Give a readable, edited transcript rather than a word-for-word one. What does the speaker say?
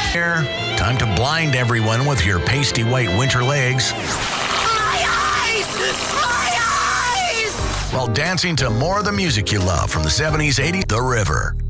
Here, time to blind everyone with your pasty white winter legs. My eyes! My eyes! While dancing to more of the music you love from the 70s, 80s, The River.